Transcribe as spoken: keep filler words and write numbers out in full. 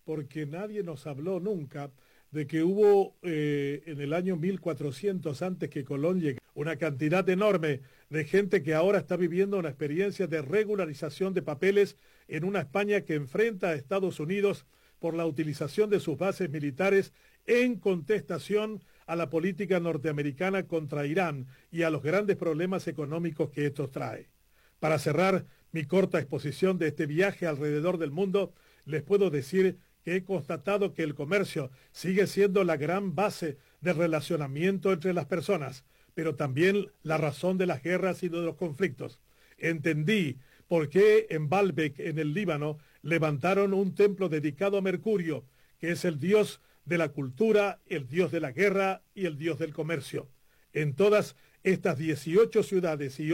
porque nadie nos habló nunca de que hubo eh, en el año mil cuatrocientos, antes que Colón llegue, una cantidad enorme de gente que ahora está viviendo una experiencia de regularización de papeles en una España que enfrenta a Estados Unidos por la utilización de sus bases militares en contestación a la política norteamericana contra Irán y a los grandes problemas económicos que esto trae. Para cerrar mi corta exposición de este viaje alrededor del mundo, les puedo decir que he constatado que el comercio sigue siendo la gran base de relacionamiento entre las personas, pero también la razón de las guerras y de los conflictos. Entendí por qué en Baalbek, en el Líbano, levantaron un templo dedicado a Mercurio, que es el dios de la cultura, el dios de la guerra y el dios del comercio. En todas estas dieciocho ciudades y